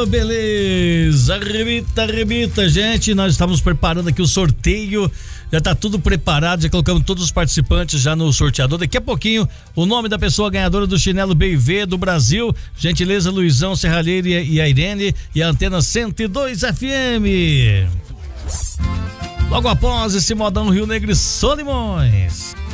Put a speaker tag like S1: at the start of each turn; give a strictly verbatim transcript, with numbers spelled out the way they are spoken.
S1: Ô, beleza, arrebita, arrebita, gente, nós estamos preparando aqui o sorteio, já tá tudo preparado, já colocamos todos os participantes já no sorteador, daqui a pouquinho o nome da pessoa ganhadora do chinelo B V do Brasil, gentileza Luizão Serralheiro e a Irene e a Antena cento e dois F M. Logo após esse modão Rio Negro e Solimões.